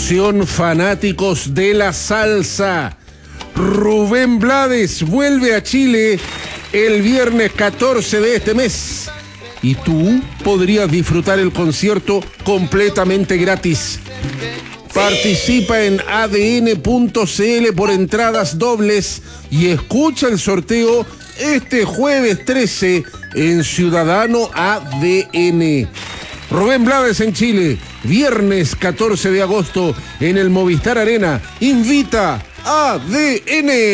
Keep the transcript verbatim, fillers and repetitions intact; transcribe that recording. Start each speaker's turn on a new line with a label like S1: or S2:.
S1: Atención fanáticos de la salsa. Rubén Blades vuelve a Chile el viernes catorce de este mes. Y tú podrías disfrutar el concierto completamente gratis. Participa en A D N punto C L por entradas dobles y escucha el sorteo este jueves trece en Ciudadano A D N. Rubén Blades en Chile, viernes catorce de agosto en el Movistar Arena. Invita A D N.